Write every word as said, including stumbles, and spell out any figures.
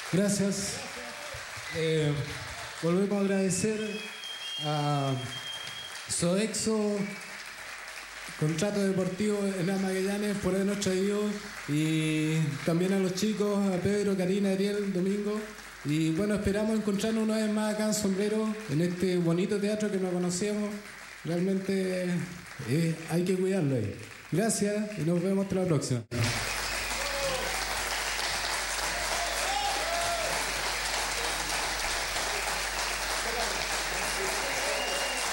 Gracias. Eh, volvemos a agradecer a Sodexo, Contrato Deportivo en Magallanes, por habernos traído, y también a los chicos, a Pedro, Karina, Ariel, Domingo. Y bueno, esperamos encontrarnos una vez más acá en Sombrero, en este bonito teatro que no conocíamos. Realmente eh, hay que cuidarlo ahí. Gracias y nos vemos hasta la próxima.